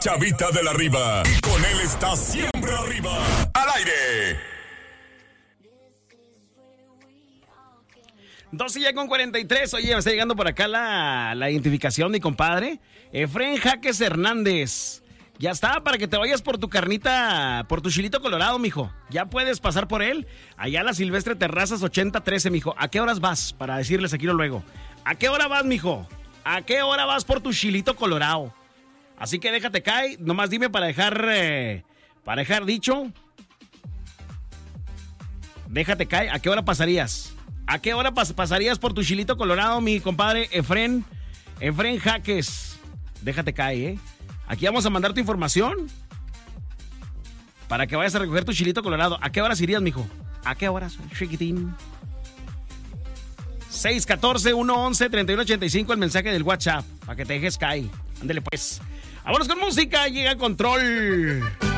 Chavita de la Riva. Y con él está siempre arriba. ¡Al aire! 12:43. Oye, me está llegando por acá la identificación, mi compadre. Efren Jaques Hernández. Ya está, para que te vayas por tu carnita, por tu chilito colorado, mijo. Ya puedes pasar por él. Allá a la Silvestre Terrazas 8013, mijo. ¿A qué horas vas? Para decirles aquí luego. ¿A qué hora vas, mijo? ¿A qué hora vas por tu chilito colorado? Así que déjate caer. Nomás dime para dejar dicho. Déjate caer. ¿A qué hora pasarías? ¿A qué hora pasarías por tu chilito colorado, mi compadre Efren Jaques? Déjate caer, Aquí vamos a mandar tu información para que vayas a recoger tu chilito colorado. ¿A qué horas irías, mijo? ¿A qué horas, chiquitín? 614-111-3185, el mensaje del WhatsApp, para que te dejes caer. Ándele pues. Vámonos con música, llega Control.